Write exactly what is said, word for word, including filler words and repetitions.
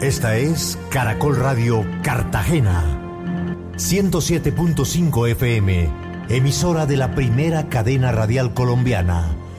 Esta es Caracol Radio Cartagena, ciento siete punto cinco F M, emisora de la primera cadena radial colombiana.